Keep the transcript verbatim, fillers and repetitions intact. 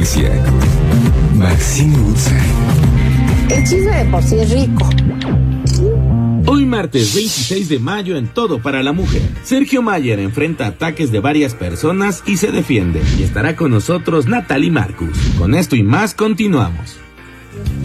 experiencia. Maxine Woodside. El chisme de por sí es rico. Hoy martes veintiséis de mayo en Todo para la Mujer, Sergio Mayer enfrenta ataques de varias personas y se defiende. Y estará con nosotros Natalie Marcus. Con esto y más continuamos.